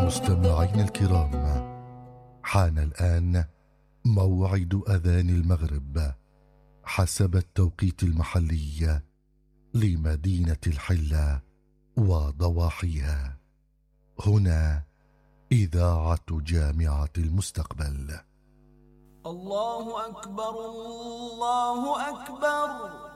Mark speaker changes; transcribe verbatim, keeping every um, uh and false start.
Speaker 1: مستمعين الكرام، حان الآن موعد أذان المغرب حسب التوقيت المحلي لمدينة الحلة وضواحيها. هنا إذاعة جامعة المستقبل.
Speaker 2: الله أكبر، الله أكبر.